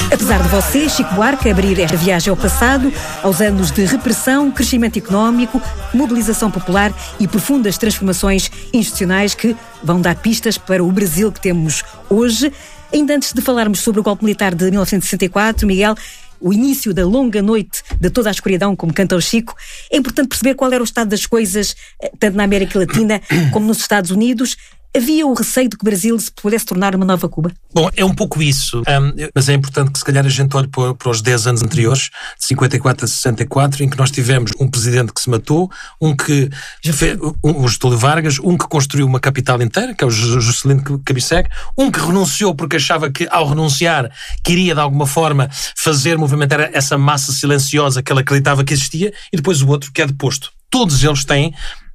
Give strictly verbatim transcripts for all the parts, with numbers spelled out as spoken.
Apesar de você, Chico Buarque, abrir esta viagem ao passado, aos anos de repressão, crescimento económico, mobilização popular e profundas transformações institucionais que vão dar pistas para o Brasil que temos hoje. Ainda antes de falarmos sobre o golpe militar de mil novecentos e sessenta e quatro, Miguel, o início da longa noite de toda a escuridão, como canta o Chico, é importante perceber qual era o estado das coisas, tanto na América Latina como nos Estados Unidos. Havia o receio de que o Brasil se pudesse tornar uma nova Cuba? Bom, é um pouco isso, um, mas é importante que se calhar a gente olhe para, para os dez anos anteriores, de cinquenta e quatro a sessenta e quatro, em que nós tivemos um presidente que se matou, um que fez, um, o Getúlio Vargas, um que construiu uma capital inteira, que é o Juscelino Kubitschek, um que renunciou porque achava que ao renunciar queria de alguma forma fazer movimentar essa massa silenciosa que ele acreditava que existia, e depois o outro que é deposto. Todos eles têm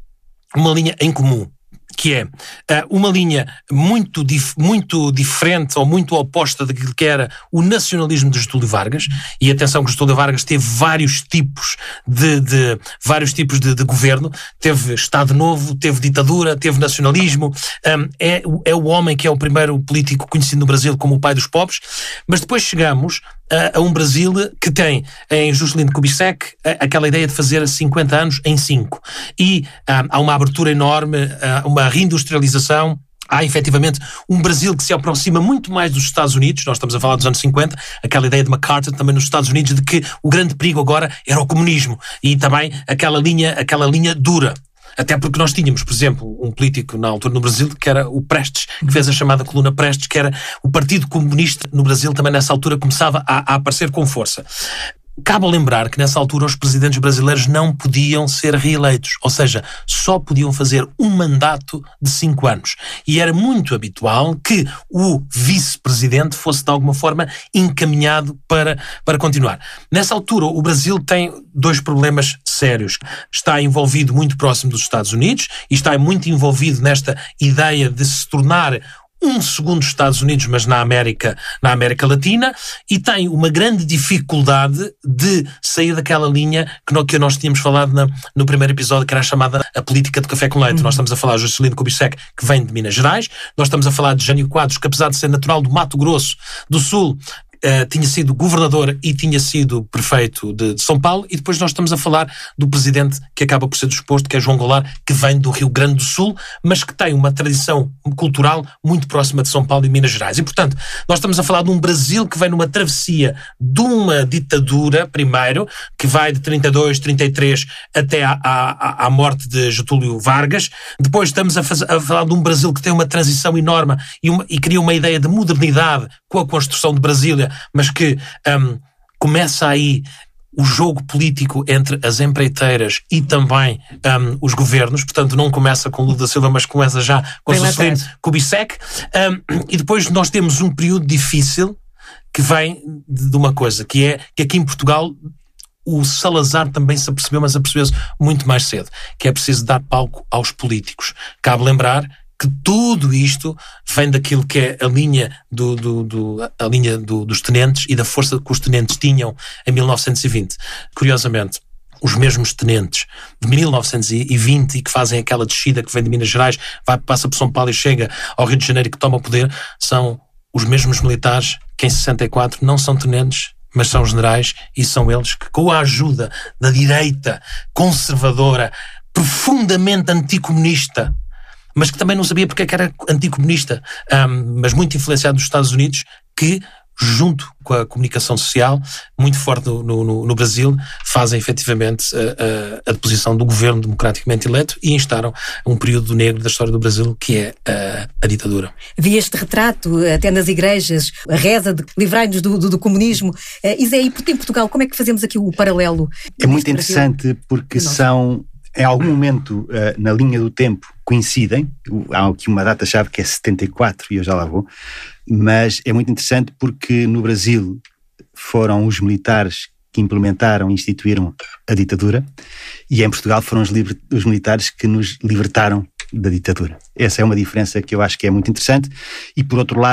uma linha em comum, que é uh, uma linha muito, dif- muito diferente ou muito oposta daquilo que era o nacionalismo de Getúlio Vargas. E atenção que Getúlio Vargas teve vários tipos de, de, vários tipos de, de governo. Teve Estado Novo, teve ditadura, teve nacionalismo. Um, é, é o homem que é o primeiro político conhecido no Brasil como o pai dos pobres. Mas depois chegamos a, a um Brasil que tem em Juscelino Kubitschek aquela ideia de fazer cinquenta anos em cinco. E um, há uma abertura enorme, uh, uma reindustrialização. Há efetivamente um Brasil que se aproxima muito mais dos Estados Unidos. Nós estamos a falar dos anos cinquenta, aquela ideia de MacArthur também nos Estados Unidos de que o grande perigo agora era o comunismo e também aquela linha, aquela linha dura. Até porque nós tínhamos, por exemplo, um político na altura no Brasil que era o Prestes, que fez a chamada coluna Prestes, que era o Partido Comunista no Brasil, também nessa altura começava a, a aparecer com força. Cabe lembrar que nessa altura os presidentes brasileiros não podiam ser reeleitos, ou seja, só podiam fazer um mandato de cinco anos. E era muito habitual que o vice-presidente fosse de alguma forma encaminhado para, para continuar. Nessa altura o Brasil tem dois problemas sérios. Está envolvido muito próximo dos Estados Unidos e está muito envolvido nesta ideia de se tornar um segundo Estados Unidos, mas na América, na América Latina, e tem uma grande dificuldade de sair daquela linha que, no, que nós tínhamos falado na, no primeiro episódio, que era a chamada a política de café com leite. Uhum. Nós estamos a falar de Juscelino Kubitschek, que vem de Minas Gerais, nós estamos a falar de Jânio Quadros, que apesar de ser natural do Mato Grosso do Sul, Uh, tinha sido governador e tinha sido prefeito de, de São Paulo, e depois nós estamos a falar do presidente que acaba por ser disposto, que é João Goulart, que vem do Rio Grande do Sul, mas que tem uma tradição cultural muito próxima de São Paulo e Minas Gerais. E, portanto, nós estamos a falar de um Brasil que vem numa travessia de uma ditadura, primeiro, que vai de trinta e dois, trinta e três até à, à, à morte de Getúlio Vargas. Depois estamos a, faz, a falar de um Brasil que tem uma transição enorme e, uma, e cria uma ideia de modernidade com a construção de Brasília, mas que um, começa aí o jogo político entre as empreiteiras e também um, os governos. Portanto, não começa com Lula da Silva, mas começa já com Juscelino Kubitschek. Um, e depois nós temos um período difícil que vem de uma coisa, que é que aqui em Portugal o Salazar também se apercebeu, mas apercebeu-se muito mais cedo, que é preciso dar palco aos políticos. Cabe lembrar que tudo isto vem daquilo que é a linha, do, do, do, a linha do, dos tenentes e da força que os tenentes tinham em mil novecentos e vinte. Curiosamente, os mesmos tenentes de mil novecentos e vinte e que fazem aquela descida que vem de Minas Gerais, vai, passa por São Paulo e chega ao Rio de Janeiro e que toma o poder, são os mesmos militares que em sessenta e quatro não são tenentes, mas são generais, e são eles que, com a ajuda da direita conservadora, profundamente anticomunista, mas que também não sabia porque é que era anticomunista, um, mas muito influenciado dos Estados Unidos, que, junto com a comunicação social, muito forte no, no, no Brasil, fazem efetivamente a, a, a deposição do governo democraticamente eleito e instaram um período negro da história do Brasil, que é a, a ditadura. Vi este retrato até nas igrejas, a reza de livrai-nos do, do, do comunismo. Uh, Isé, e em Portugal, como é que fazemos aqui o paralelo? É muito interessante porque são... Em algum momento, uh, na linha do tempo, coincidem. Há aqui uma data-chave que é setenta e quatro, e eu já lá vou. Mas é muito interessante porque no Brasil foram os militares que implementaram e instituíram a ditadura, e em Portugal foram os, liber- os militares que nos libertaram da ditadura. Essa é uma diferença que eu acho que é muito interessante. E por outro lado,